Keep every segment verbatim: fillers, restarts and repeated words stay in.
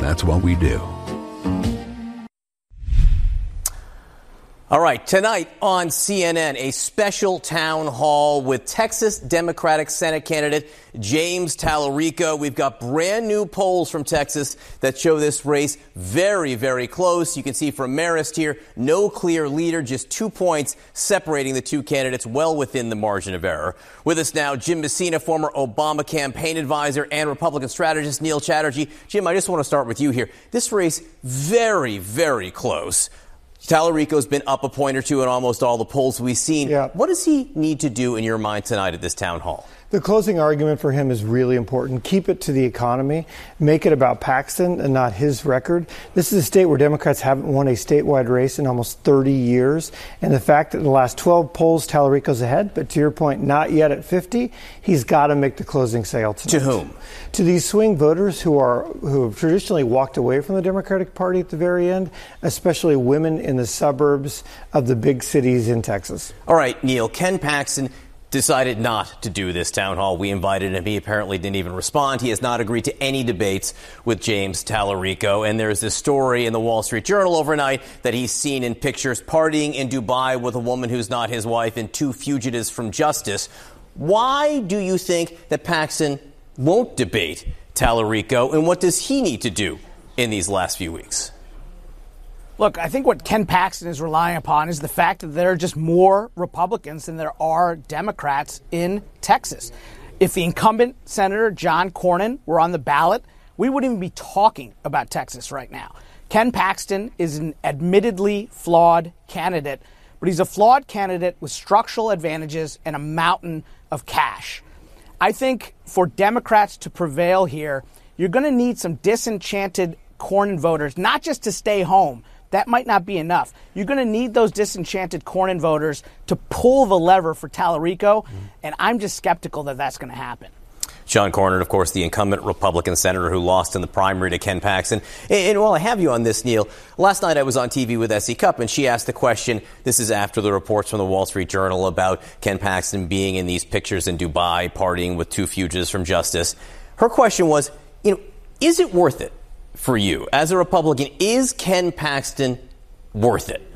that's what we do. All right, tonight on C N N, a special town hall with Texas Democratic Senate candidate James Talarico. We've got brand new polls from Texas that show this race very, very close. You can see from Marist here, no clear leader, just two points separating the two candidates, well within the margin of error. With us now, Jim Messina, former Obama campaign advisor and Republican strategist Neil Chatterjee. Jim, I just want to start with you here. This race, very, very close. Talarico's been up a point or two in almost all the polls we've seen. Yeah. What does he need to do in your mind tonight at this town hall? The closing argument for him is really important. Keep it to the economy. Make it about Paxton and not his record. This is a state where Democrats haven't won a statewide race in almost thirty years. And the fact that in the last twelve polls, Talarico's ahead, but to your point, not yet at fifty, he's got to make the closing sale tonight. To whom? To these swing voters who are who have traditionally walked away from the Democratic Party at the very end, especially women in the suburbs of the big cities in Texas. All right, Neil, Ken Paxton decided not to do this town hall. We invited him. He apparently didn't even respond. He has not agreed to any debates with James Talarico. And there's this story in the Wall Street Journal overnight that he's seen in pictures partying in Dubai with a woman who's not his wife and two fugitives from justice. Why do you think that Paxton won't debate Talarico, and what does he need to do in these last few weeks? Look, I think what Ken Paxton is relying upon is the fact that there are just more Republicans than there are Democrats in Texas. If the incumbent Senator John Cornyn were on the ballot, we wouldn't even be talking about Texas right now. Ken Paxton is an admittedly flawed candidate, but he's a flawed candidate with structural advantages and a mountain of cash. I think for Democrats to prevail here, you're going to need some disenchanted Cornyn voters, not just to stay home. That might not be enough. You're going to need those disenchanted Cornyn voters to pull the lever for Talarico, mm-hmm. and I'm just skeptical that that's going to happen. John Cornyn, of course, the incumbent Republican senator who lost in the primary to Ken Paxton. And, and while I have you on this, Neil, last night I was on T V with Essie Cupp, and she asked the question, this is after the reports from the Wall Street Journal about Ken Paxton being in these pictures in Dubai, partying with two fugitives from justice. Her question was, you know, is it worth it for you as a Republican? Is Ken Paxton worth it?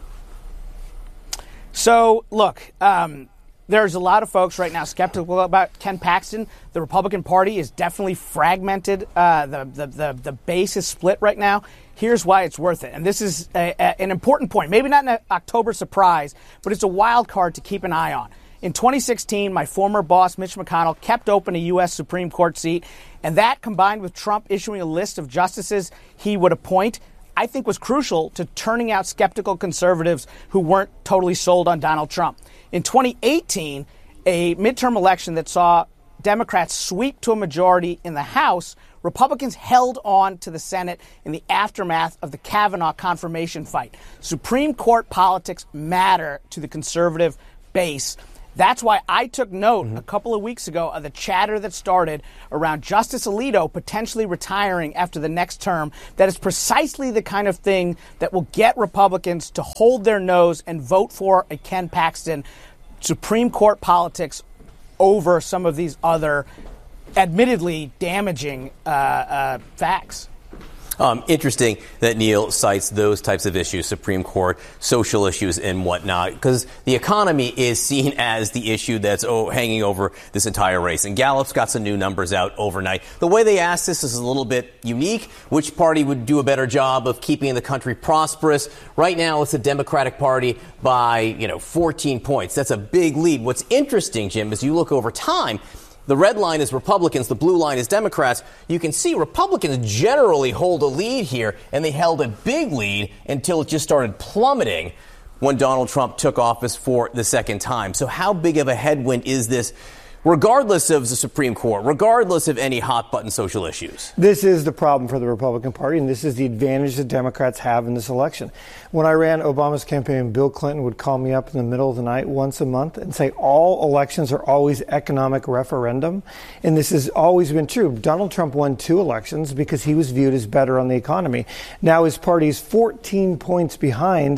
So, look, um, there's a lot of folks right now skeptical about Ken Paxton. The Republican Party is definitely fragmented. Uh, the, the, the, the base is split right now. Here's why it's worth it. And this is a, a, an important point. Maybe not an October surprise, but it's a wild card to keep an eye on. In twenty sixteen, my former boss, Mitch McConnell, kept open a U S Supreme Court seat. And that, combined with Trump issuing a list of justices he would appoint, I think was crucial to turning out skeptical conservatives who weren't totally sold on Donald Trump. In twenty eighteen, a midterm election that saw Democrats sweep to a majority in the House, Republicans held on to the Senate in the aftermath of the Kavanaugh confirmation fight. Supreme Court politics matter to the conservative base. That's why I took note mm-hmm. a couple of weeks ago of the chatter that started around Justice Alito potentially retiring after the next term. That is precisely the kind of thing that will get Republicans to hold their nose and vote for a Ken Paxton. Supreme Court politics over some of these other admittedly damaging uh, uh, facts. Um, interesting that Neil cites those types of issues, Supreme Court, social issues and whatnot, because the economy is seen as the issue that's oh, hanging over this entire race. And Gallup's got some new numbers out overnight. The way they asked this is a little bit unique. Which party would do a better job of keeping the country prosperous? Right now, it's the Democratic Party by, you know, fourteen points. That's a big lead. What's interesting, Jim, is you look over time, the red line is Republicans, the blue line is Democrats. You can see Republicans generally hold a lead here, and they held a big lead until it just started plummeting when Donald Trump took office for the second time. So how big of a headwind is this, regardless of the Supreme Court, regardless of any hot-button social issues? This is the problem for the Republican Party, and this is the advantage that Democrats have in this election. When I ran Obama's campaign, Bill Clinton would call me up in the middle of the night once a month and say all elections are always economic referendum, and this has always been true. Donald Trump won two elections because he was viewed as better on the economy. Now his party is fourteen points behind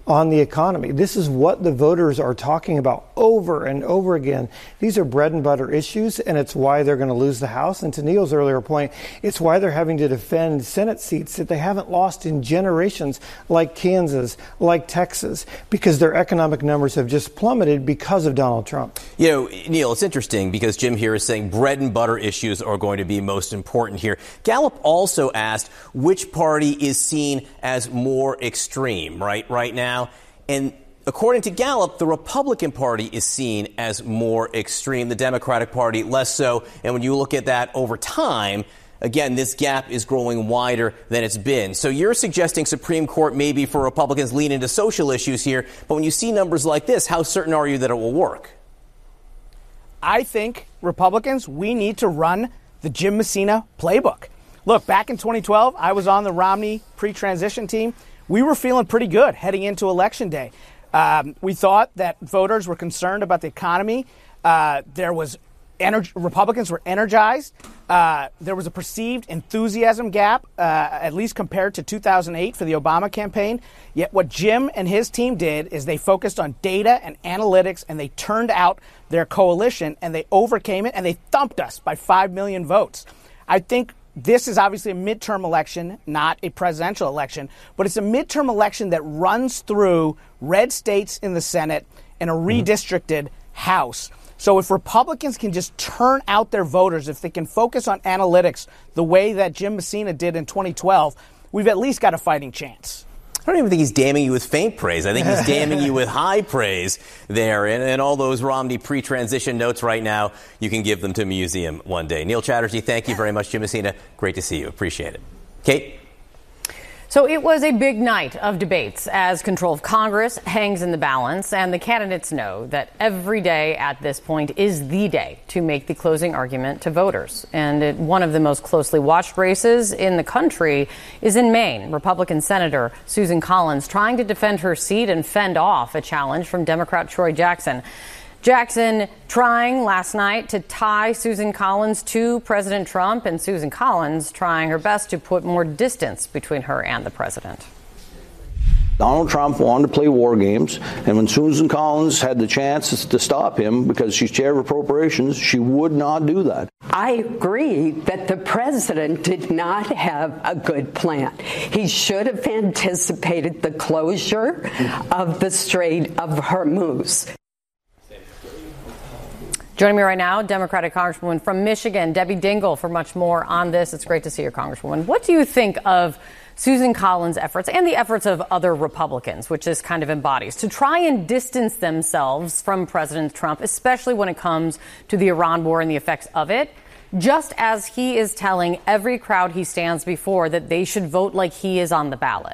on the economy. This is what the voters are talking about over and over again. These are bread and butter issues, and it's why they're going to lose the House. And to Neil's earlier point, it's why they're having to defend Senate seats that they haven't lost in generations, like Kansas, like Texas, because their economic numbers have just plummeted because of Donald Trump. You know, Neil, it's interesting because Jim here is saying bread and butter issues are going to be most important here. Gallup also asked which party is seen as more extreme right right now. And according to Gallup, the Republican Party is seen as more extreme, the Democratic Party less so. And when you look at that over time, again, this gap is growing wider than it's been. So you're suggesting Supreme Court maybe for Republicans lean into social issues here. But when you see numbers like this, how certain are you that it will work? I think Republicans, we need to run the Jim Messina playbook. Look, back in twenty twelve, I was on the Romney pre-transition team. We were feeling pretty good heading into Election Day. Um, we thought that voters were concerned about the economy. Uh, there was energy, Republicans were energized. Uh, there was a perceived enthusiasm gap, uh, at least compared to two thousand eight for the Obama campaign. Yet what Jim and his team did is they focused on data and analytics, and they turned out their coalition, and they overcame it, and they thumped us by five million votes. I think this is obviously a midterm election, not a presidential election, but it's a midterm election that runs through red states in the Senate and a redistricted House. So if Republicans can just turn out their voters, if they can focus on analytics the way that Jim Messina did in twenty twelve, we've at least got a fighting chance. I don't even think he's damning you with faint praise. I think he's damning you with high praise there. And, and all those Romney pre-transition notes right now, you can give them to a museum one day. Neil Chatterjee, thank you very much. Jim Messina, great to see you. Appreciate it. Kate? So it was a big night of debates as control of Congress hangs in the balance, and the candidates know that every day at this point is the day to make the closing argument to voters. And it, one of the most closely watched races in the country is in Maine. Republican Senator Susan Collins trying to defend her seat and fend off a challenge from Democrat Troy Jackson. Jackson trying last night to tie Susan Collins to President Trump, and Susan Collins trying her best to put more distance between her and the president. Donald Trump wanted to play war games, and when Susan Collins had the chance to stop him because she's chair of appropriations, she would not do that. I agree that the president did not have a good plan. He should have anticipated the closure of the Strait of Hormuz. Joining me right now, Democratic Congresswoman from Michigan, Debbie Dingell, for much more on this. It's great to see you, Congresswoman. What do you think of Susan Collins' efforts and the efforts of other Republicans, which this kind of embodies, to try and distance themselves from President Trump, especially when it comes to the Iran war and the effects of it, just as he is telling every crowd he stands before that they should vote like he is on the ballot?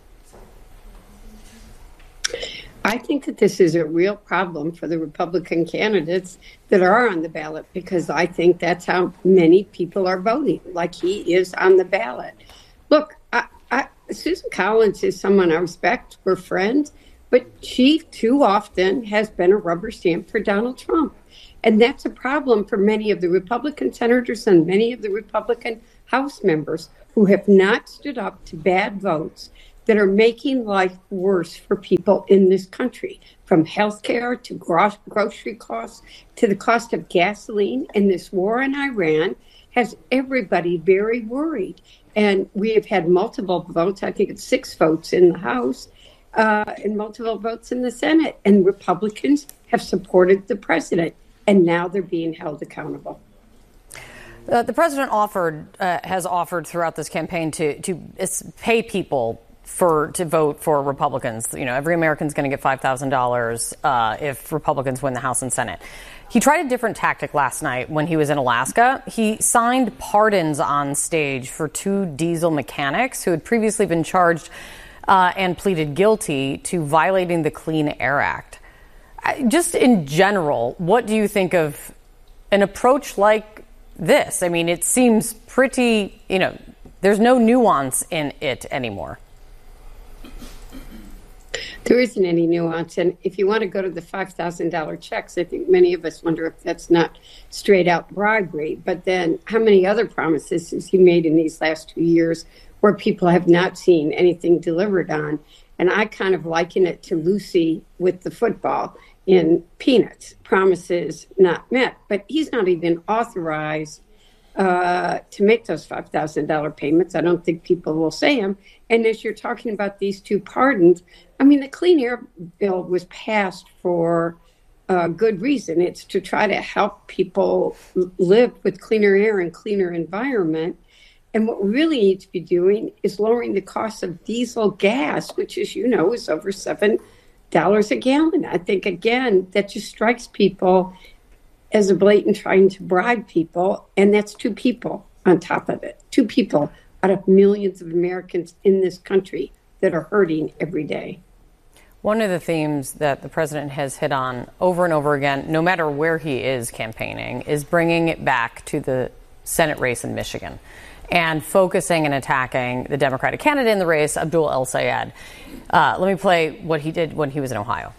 I think that this is a real problem for the Republican candidates that are on the ballot, because I think that's how many people are voting, like he is on the ballot. Look, I, I, Susan Collins is someone I respect. We're friends, but she too often has been a rubber stamp for Donald Trump. And that's a problem for many of the Republican senators and many of the Republican House members who have not stood up to bad votes that are making life worse for people in this country, from health care to gro- grocery costs to the cost of gasoline. And this war in Iran has everybody very worried. And we have had multiple votes. I think it's six votes in the House uh, and multiple votes in the Senate. And Republicans have supported the president. And now they're being held accountable. Uh, the president offered, uh, has offered throughout this campaign to, to pay people for to vote for Republicans. You know, every American's going to get five thousand dollars uh, if Republicans win the House and Senate. He tried a different tactic last night when he was in Alaska. He signed pardons on stage for two diesel mechanics who had previously been charged uh, and pleaded guilty to violating the Clean Air Act. Just in general, what do you think of an approach like this? I mean, it seems pretty, you know, there's no nuance in it anymore. There isn't any nuance. And if you want to go to the five thousand dollars checks, I think many of us wonder if that's not straight out bribery. But then how many other promises has he made in these last two years where people have not seen anything delivered on? And I kind of liken it to Lucy with the football in Peanuts, promises not met. But he's not even authorized uh, to make those five thousand dollars payments. I don't think people will say him. And as you're talking about these two pardons, I mean, the Clean Air Bill was passed for a good reason. It's to try to help people live with cleaner air and cleaner environment. And what we really need to be doing is lowering the cost of diesel gas, which, as you know, is over seven dollars a gallon. I think, again, that just strikes people as a blatant trying to bribe people. And that's two people on top of it, two people out of millions of Americans in this country that are hurting every day. One of the themes that the president has hit on over and over again, no matter where he is campaigning, is bringing it back to the Senate race in Michigan and focusing and attacking the Democratic candidate in the race, Abdul El-Sayed. Uh, let me play what he did when he was in Ohio.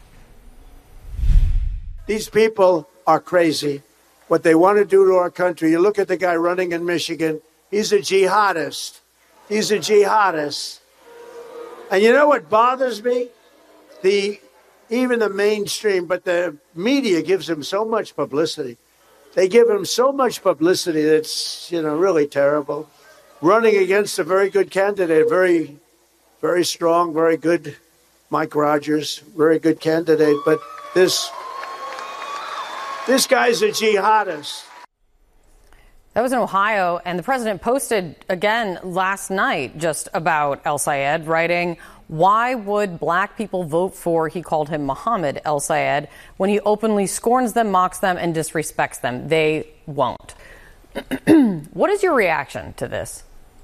These people are crazy. What they want to do to our country. You look at the guy running in Michigan. He's a jihadist. He's a jihadist. And you know what bothers me? The even the mainstream, but the media gives him so much publicity. They give him so much publicity that's, you know, really terrible. Running against a very good candidate, very, very strong, very good Mike Rogers, very good candidate. But this, this guy's a jihadist. That was in Ohio, and the president posted again last night just about El-Sayed, writing, why would black people vote for, he called him Mohammed El-Sayed, when he openly scorns them, mocks them, and disrespects them? They won't. What is your reaction to this?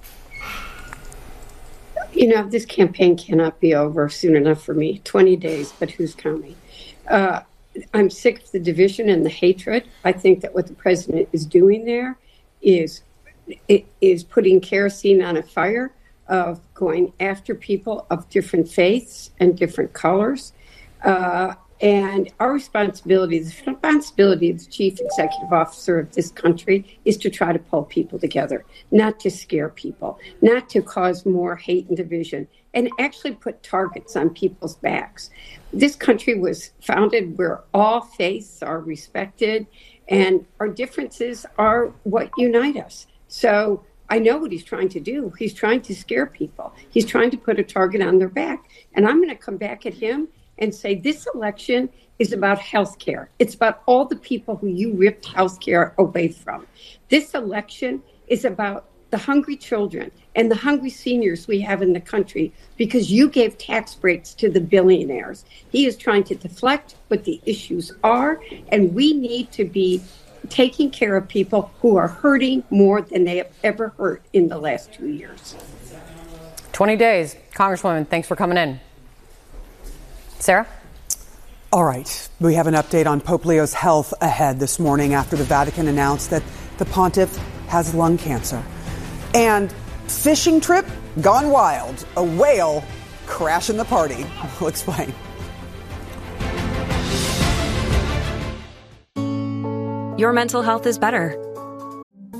You know, this campaign cannot be over soon enough for me. twenty days, but who's counting? Uh, I'm sick of the division and the hatred. I think that what the president is doing there is is putting kerosene on a fire, of going after people of different faiths and different colors. Uh, and our responsibility, the responsibility of the chief executive officer of this country, is to try to pull people together, not to scare people, not to cause more hate and division, and actually put targets on people's backs. This country was founded where all faiths are respected, and our differences are what unite us. So I know what he's trying to do. He's trying to scare people. He's trying to put a target on their back. And I'm going to come back at him and say this election is about health care. It's about all the people who you ripped health care away from. This election is about the hungry children and the hungry seniors we have in the country because you gave tax breaks to the billionaires. He is trying to deflect what the issues are, and we need to be taking care of people who are hurting more than they have ever hurt in the last two years. twenty days. Congresswoman, thanks for coming in. Sarah? All right. We have an update on Pope Leo's health ahead this morning after the Vatican announced that the pontiff has lung cancer. And fishing trip gone wild. A whale crashing the party. We'll explain. Your mental health is better